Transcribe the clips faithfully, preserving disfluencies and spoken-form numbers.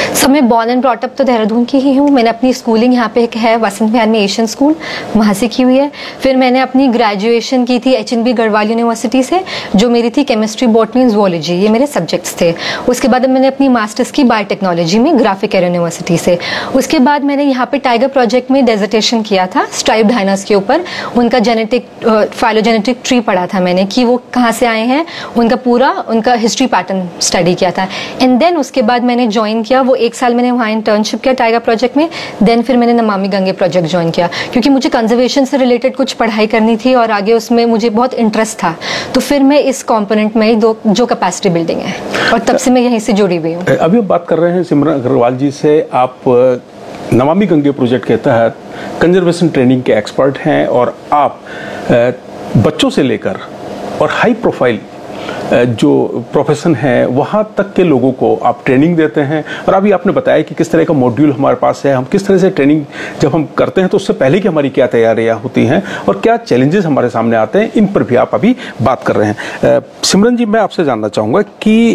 सो मैं born and brought up तो देहरादून की ही हूँ। मैंने अपनी स्कूलिंग यहाँ पे एक है वसंत विहार में एशियन स्कूल, वहाँ से की हुई है। फिर मैंने अपनी ग्रेजुएशन की थी H N B Garhwal university से, जो मेरी थी केमिस्ट्री, बॉटनी, जूलॉजी, ये मेरे सब्जेक्ट्स थे। उसके बाद मैंने अपनी मास्टर्स की बायोटेक्नोलॉजी में ग्राफिक एयर यूनिवर्सिटी से। उसके बाद मैंने यहाँ पे टाइगर प्रोजेक्ट में डेजर्टेशन किया था स्ट्राइप्ड हाइनस के ऊपर। उनका जेनेटिक फाइलोजेनेटिक ट्री पढ़ा था मैंने कि वो कहाँ से आए हैं, उनका पूरा उनका हिस्ट्री पैटर्न स्टडी किया था। एंड देन उसके बाद मैंने ज्वाइन किया, वो एक साल मैंने वहाँ इंटर्नशिप किया टाइगर प्रोजेक्ट में। देन फिर मैंने नमामि गंगे प्रोजेक्ट ज्वाइन किया, क्योंकि मुझे कंजर्वेशन से रिलेटेड कुछ पढ़ाई करनी थी और आगे उसमें मुझे बहुत इंटरेस्ट था। तो फिर मैं इस कॉम्पोनेंट में दो जो कैपेसिटी बिल्डिंग है, और तब से मैं यहीं से जुड़ी हुई हूँ। अभी हम बात कर रहे हैं सिमरन अग्रवाल जी से। आप नमामि गंगे प्रोजेक्ट के तहत कंजर्वेशन ट्रेनिंग के एक्सपर्ट हैं, और आप बच्चों से लेकर और हाई प्रोफाइल जो प्रोफेशन है वहाँ तक के लोगों को आप ट्रेनिंग देते हैं। और अभी आपने बताया कि किस तरह का मॉड्यूल हमारे पास है, हम किस तरह से ट्रेनिंग जब हम करते हैं तो उससे पहले की हमारी क्या तैयारियाँ होती हैं और क्या चैलेंजेस हमारे सामने आते हैं, इन पर भी आप अभी बात कर रहे हैं। सिमरन जी, मैं आपसे जानना चाहूँगा कि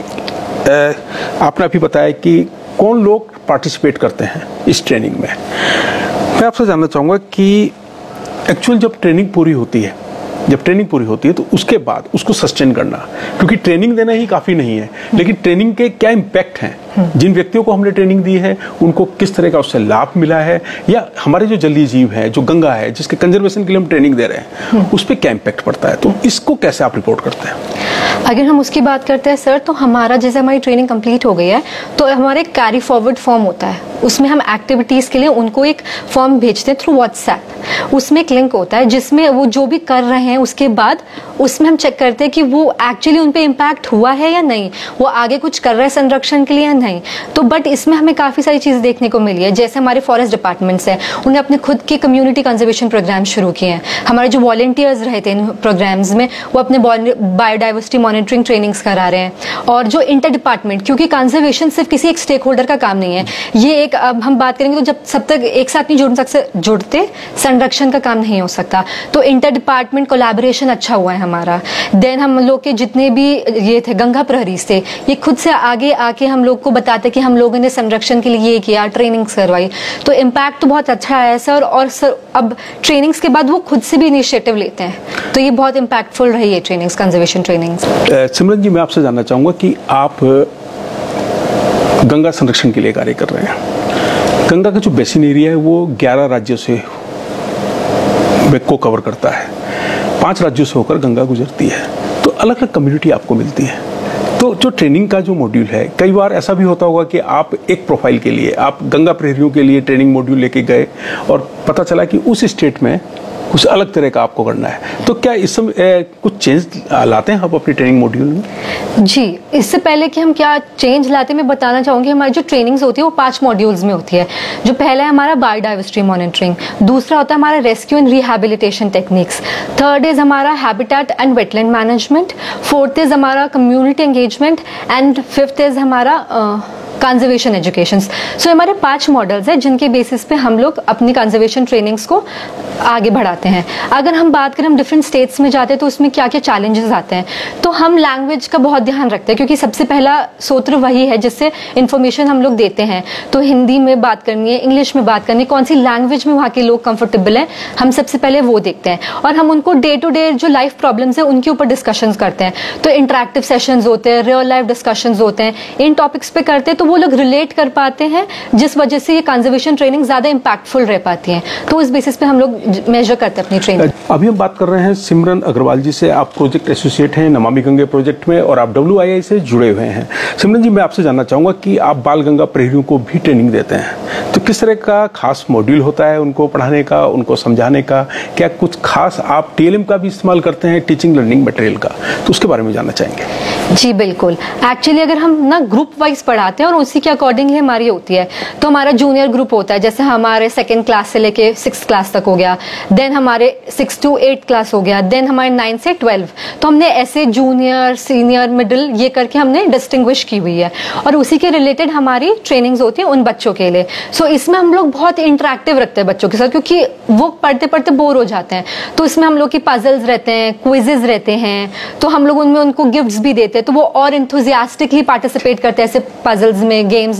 आपने अभी बताया कि कौन लोग पार्टिसिपेट करते हैं इस ट्रेनिंग में। मैं आपसे जानना चाहूँगा कि एक्चुअल जब ट्रेनिंग पूरी होती है जब ट्रेनिंग पूरी होती है तो उसके बाद उसको सस्टेन करना, क्योंकि ट्रेनिंग देना ही काफ़ी नहीं है, लेकिन ट्रेनिंग के क्या इम्पैक्ट हैं, जिन व्यक्तियों को हमने ट्रेनिंग दी है उनको किस तरह का उससे लाभ मिला है, या हमारे जो जलीय जीव है, जो गंगा है, जिसके कंजर्वेशन के लिए हम ट्रेनिंग दे रहे हैं, उस पर क्या इम्पैक्ट पड़ता है, तो इसको कैसे आप रिपोर्ट करते हैं? अगर हम उसकी बात करते हैं सर, तो हमारा जैसे हमारी ट्रेनिंग कंप्लीट हो गई है तो हमारे कैरी फॉरवर्ड फॉर्म होता है, उसमें हम एक्टिविटीज़ के लिए उनको एक फॉर्म भेजते हैं थ्रू व्हाट्सएप। उसमें एक लिंक होता है जिसमें वो जो भी कर रहे हैं उसके बाद उसमें हम चेक करते हैं कि वो एक्चुअली उन पे इम्पैक्ट हुआ है या नहीं, वो आगे कुछ कर रहे हैं संरक्षण के लिए या नहीं। तो बट इसमें हमें काफ़ी सारी चीज़ें देखने को मिली है। जैसे हमारे फॉरेस्ट डिपार्टमेंट्स हैं, उन्हें अपने खुद के कम्युनिटी कंजर्वेशन प्रोग्राम शुरू किए हैं। हमारे जो वॉलंटियर्स रहे थे इन प्रोग्राम्स में, वो अपने बायोडाइवर्सिटी मॉनिटरिंग ट्रेनिंग्स करा रहे हैं। और जो इंटर डिपार्टमेंट, क्योंकि कंजर्वेशन सिर्फ किसी एक स्टेक होल्डर का काम नहीं है, ये एक अब हम बात करेंगे तो जब सब तक एक साथ नहीं जुड़ सकते जुड़ते संरक्षण का काम नहीं हो सकता। तो इंटर डिपार्टमेंट कोलैबोरेशन अच्छा हुआ है हमारा। देन हम लोग के जितने भी ये थे गंगा प्रहरी से, ये खुद से आगे आके हम लोग को बताते कि हम लोगों ने संरक्षण के लिए ये किया, ट्रेनिंग्स करवाई। तो इम्पैक्ट तो बहुत अच्छा आया सर। और सर अब ट्रेनिंग्स के बाद वो खुद से भी इनिशिएटिव लेते हैं, तो ये बहुत इम्पैक्टफुल रही है ट्रेनिंग्स, कंजर्वेशन ट्रेनिंग्स। सिमरन जी, मैं आपसे जानना चाहूँगा कि आप गंगा संरक्षण के लिए कार्य कर रहे हैं। गंगा का जो बेसिन एरिया है वो ग्यारह राज्यों से को कवर करता है, पांच राज्यों से होकर गंगा गुजरती है, तो अलग अलग कम्युनिटी आपको मिलती है। तो जो ट्रेनिंग का जो मॉड्यूल है, कई बार ऐसा भी होता होगा कि आप एक प्रोफाइल के लिए, आप गंगा प्रहरियों के लिए ट्रेनिंग मॉड्यूल लेके गए और पता चला कि उस स्टेट में कुछ अलग तरह का आपको करना है, तो क्या इस समय कुछ चेंज लाते हैं आप अपनी ट्रेनिंग मॉड्यूल में? जी, इससे पहले कि हम क्या चेंज लाते हैं मैं बताना चाहूँगी, हमारी जो ट्रेनिंग्स होती है वो पांच मॉड्यूल्स में होती है। जो पहला है हमारा बायोडाइवर्सिटी मॉनिटरिंग, दूसरा होता है हमारा rescue and rehabilitation techniques, third is हमारा habitat and wetland management, fourth is हमारा community engagement, and fifth is हमारा कंजर्वेशन एजुकेशन। सो हमारे पांच मॉडल्स हैं जिनके बेसिस पे हम लोग अपनी कंजर्वेशन ट्रेनिंग्स को आगे बढ़ाते हैं। अगर हम बात करें हम डिफरेंट स्टेट्स में जाते हैं तो उसमें क्या क्या चैलेंजेस आते हैं, तो हम लैंग्वेज का बहुत ध्यान रखते हैं, क्योंकि सबसे पहला सूत्र वही है जिससे इन्फॉर्मेशन हम लोग देते हैं। तो हिंदी में बात करनी है, इंग्लिश में बात करनी है, कौन सी लैंग्वेज में वहाँ के लोग कंफर्टेबल हैं, हम सबसे पहले वो देखते हैं। और हम उनको डे टू डे जो लाइफ प्रॉब्लम्स है उनके ऊपर डिस्कशंस करते हैं। तो इंटरेक्टिव सेशंस होते हैं, रियल लाइफ डिस्कशंस होते हैं, इन टॉपिक्स पे करते हैं, तो वो लोग रिलेट कर पाते हैं, जिस वजह से ये कंजर्वेशन ट्रेनिंग ज्यादा इंपैक्टफुल रह पाती है। तो इस बेसिस पे हम लोग मेजर करते हैं अपनी ट्रेनिंग। अभी हम बात कर रहे हैं सिमरन अग्रवाल जी से। आप प्रोजेक्ट एसोसिएट हैं नमामि गंगे प्रोजेक्ट में और आप डब्ल्यू आई आई से जुड़े हुए हैं। सिमरन जी, मैं आपसे जानना चाहूँगा कि आप बाल गंगा प्रहरियों को भी ट्रेनिंग देते हैं, तो किस तरह का खास मॉड्यूल होता है उनको पढ़ाने का, उनको समझाने का? क्या कुछ खास आप टी एल एम का भी इस्तेमाल करते हैं, टीचिंग लर्निंग मटेरियल का? तो उसके बारे में जानना चाहेंगे। जी बिल्कुल। एक्चुअली अगर हम ना ग्रुप वाइज पढ़ाते हैं और उसी के अकॉर्डिंगली हमारी होती है, तो हमारा जूनियर ग्रुप होता है, जैसे हमारे सेकेंड क्लास से लेके सिक्स क्लास तक हो गया, देन हमारे सिक्स टू एट क्लास हो गया, देन हमारे नाइन से ट्वेल्व। तो हमने ऐसे जूनियर, सीनियर, मिडिल ये करके हमने डिस्टिंग्विश की हुई है, और उसी के रिलेटेड हमारी ट्रेनिंग्स होती है उन बच्चों के लिए। सो so, इसमें हम लोग बहुत इंटरेक्टिव रखते हैं बच्चों के साथ, क्योंकि वो पढ़ते पढ़ते बोर हो जाते हैं। तो इसमें हम लोग की पजल्स रहते हैं, क्विजेज रहते हैं, तो हम लोग उनमें उनको गिफ्ट्स भी देते हैं, तो वो और इंथुजियास्टिकली पार्टिसिपेट करते हैं ऐसे पजल्स में, गेम्स